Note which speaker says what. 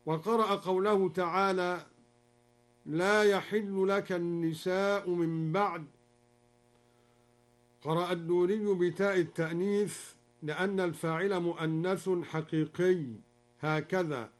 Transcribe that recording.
Speaker 1: وقرأ قوله تعالى: لا يحل لك النساء من بعد. قرأ الدوري بتاء التأنيث لأن الفاعل مؤنث حقيقي، هكذا